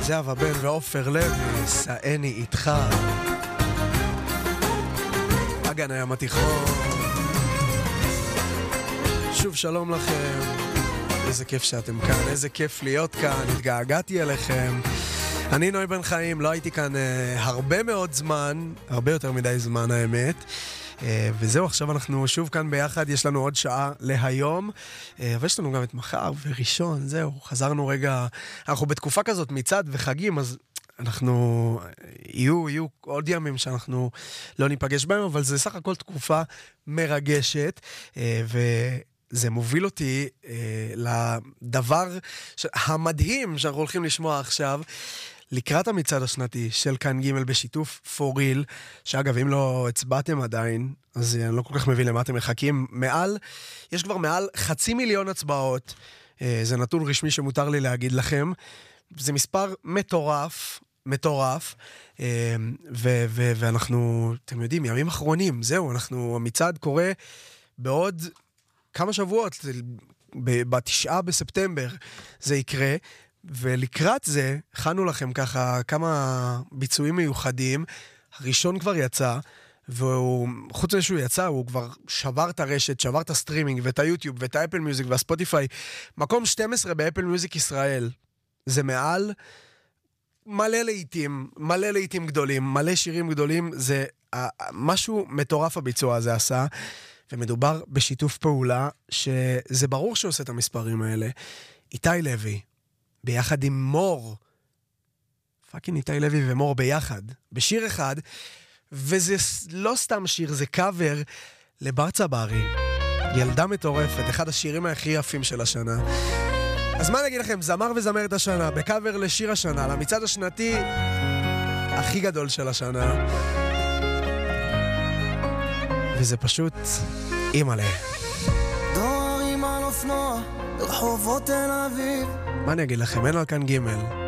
זהבה בן ועופר לוי, סעני איתך. אגן הים התיכון. שוב שלום לכם. איזה כיף שאתם כאן, איזה כיף להיות כאן, התגעגעתי אליכם. אני נוי בן חיים, לא הייתי כאן הרבה מאוד זמן, הרבה יותר מדי זמן האמת. וזהו, עכשיו אנחנו שוב כאן ביחד, יש לנו עוד שעה להיום, אבל יש לנו גם את מחר וראשון, זהו, חזרנו רגע, אנחנו בתקופה כזאת מצד וחגים, אז אנחנו, יהיו עוד ימים שאנחנו לא ניפגש בהם, אבל זה סך הכל תקופה מרגשת, זה מוביל אותי לדבר המדהים שאנחנו הולכים לשמוע עכשיו, לקראת המצעד השנתי של כאן ג' בשיתוף פוריל, שאגב, אם לא הצבעתם עדיין, אז אני לא כל כך מבין למה אתם מחכים. יש כבר מעל 500,000 הצבעות, זה נתון רשמי שמותר לי להגיד לכם, זה מספר מטורף, ואנחנו, אתם יודעים, ימים אחרונים, זהו, המצעד קורה בעוד כמה שבועות, ב9 בספטמבר זה יקרה, ולקראת זה, הכנו לכם ככה כמה ביצועים מיוחדים, הראשון כבר יצא, וחוץ מזה שהוא יצא, הוא כבר שבר את הרשת, שבר את הסטרימינג, ואת היוטיוב, ואת האפל מיוזיק והספוטיפיי, מקום 12 באפל מיוזיק ישראל, זה מעל מלא לעיתים גדולים, מלא שירים גדולים, זה משהו מטורף הביצוע הזה עשה, ומדובר בשיתוף פעולה, שזה ברור שעושה את המספרים האלה, איתי לוי, ביחד עם מור, פאקינג איתי לוי ומור ביחד, בשיר אחד, וזה לא סתם שיר, זה קאבר לבר צברי, ילדה מטורפת, אחד השירים הכי יפים של השנה. אז מה נגיד לכם, זמר וזמרת השנה, בקאבר לשיר השנה, למצעד השנתי הכי גדול של השנה, וזה פשוט אימא'לה. דוהרים על אופנוע ברחובות תל אביב, מה אני אגיד לכם, אין על כאן ג'